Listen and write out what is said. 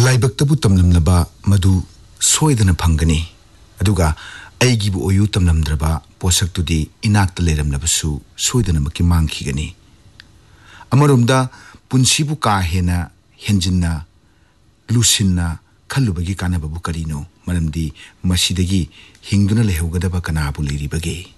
लाइबक्तबु तमलमलबा मधु सोयदन फंगनी अदुगा अयगिबु ओयु तमलमद्रबा पोसक्तुदी इनाक्त लेरमलबसु सोयदन मकि मांगखिगनी अमरुमदा पुंसिबु का हेना हेंजिन्ना लुसिन्ना खल्लुबगी कानबबु करिनो मरमदी मसिदगी हिंगदुना लेहौगदबा कनाबु लेरिबगे